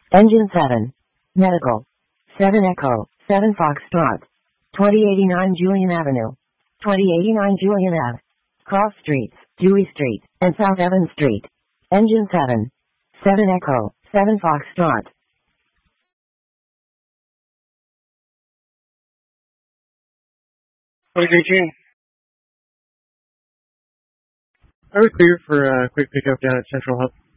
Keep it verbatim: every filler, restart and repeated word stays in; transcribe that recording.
Engine seven. Medical. seven Echo, seven Foxtrot. twenty eighty-nine Julian Avenue. twenty eighty-nine Julian Ave. Cross Streets, Dewey Street, and South Evans Street. Engine seven. seven Echo, seven Foxtrot. forty-three June. Are we clear for a uh, quick pickup down at Central Hub?